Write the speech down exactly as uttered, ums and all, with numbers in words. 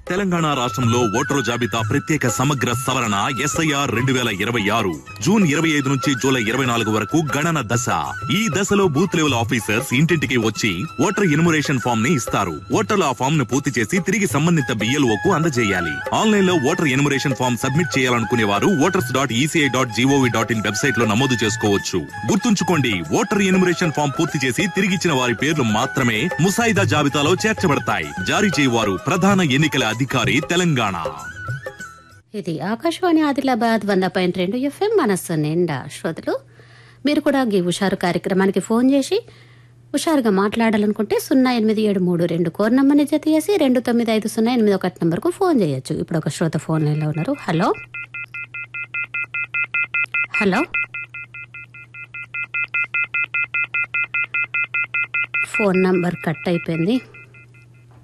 తెలంగాణ రాష్ట్రంలో ఓటరు జాబితా ప్రత్యేక సమగ్ర సవరణ ఎస్ఐఆర్ రెండు వేల ఇరవై ఆరు జూన్ ఇరవై ఐదు నుంచి జూలై ఇరవై నాలుగు వరకు గణన దశ. ఈ దశలో బూత్ లెవెల్ ఆఫీసర్స్ ఇంటింటికి వచ్చి ఓటర్ ఎన్యుమరేషన్ ఫామ్ ని ఇస్తారు. ఓటర్లు ఆ ఫామ్ ను పూర్తి చేసి తిరిగి సంబంధిత బిఎల్ఓ కు అందజేయాలి. ఆన్లైన్ లో ఓటర్ ఎన్యుమరేషన్ ఫామ్ సబ్మిట్ చేయాలనుకునే వారు voters dot ECI dot GOV dot in website లో నమోదు చేసుకోవచ్చు. గుర్తుంచుకోండి, ఓటర్ ఎన్యుమరేషన్ ఫామ్ పూర్తి చేసి తిరిగిచ్చిన వారి పేర్లు మాత్రమే ముసాయిదా జాబితాలో చేర్చబడతాయి. జారీ చేయవారు ప్రధాన ఎన్నికల అధికారి తెలంగాణ. ఇది ఆకాశవాణి ఆదిలాబాద్ వంద పాయింట్ రెండు ఎఫ్ఎం మనస్సు నిండా. శ్రోతలు, మీరు కూడా ఈ హుషారు కార్యక్రమానికి ఫోన్ చేసి హుషారుగా మాట్లాడాలనుకుంటే సున్నా ఎనిమిది ఏడు మూడు రెండు కోర్ నంబర్ని జత చేసి రెండు తొమ్మిది ఐదు సున్నా ఎనిమిది ఒకటి నంబర్కు ఫోన్ చేయొచ్చు. ఇప్పుడు ఒక శ్రోత ఫోన్ లైన్లో ఉన్నారు. Hello hello phone number cut అయిపోయింది.